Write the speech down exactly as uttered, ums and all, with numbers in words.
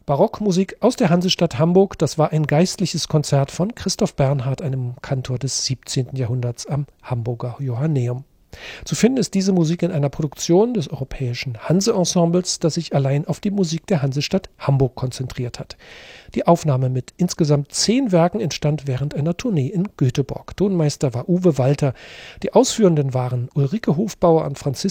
Barockmusik aus der Hansestadt Hamburg, das war ein geistliches Konzert von Christoph Bernhard, einem Kantor des siebzehnten Jahrhunderts am Hamburger Johanneum. Zu finden ist diese Musik in einer Produktion des Europäischen Hanse-Ensembles, das sich allein auf die Musik der Hansestadt Hamburg konzentriert hat. Die Aufnahme mit insgesamt zehn Werken entstand während einer Tournee in Göteborg. Tonmeister war Uwe Walter. Die Ausführenden waren Ulrike Hofbauer und Franziska